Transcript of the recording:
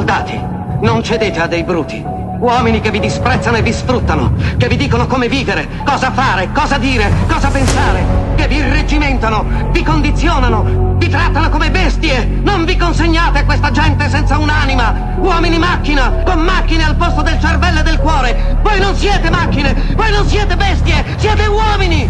soldati, non cedete a dei bruti. Uomini che vi disprezzano e vi sfruttano, che vi dicono come vivere, cosa fare, cosa dire, cosa pensare, che vi irreggimentano, vi condizionano, vi trattano come bestie. Non vi consegnate a questa gente senza un'anima. Uomini macchina, con macchine al posto del cervello e del cuore. Voi non siete macchine, voi non siete bestie, siete uomini.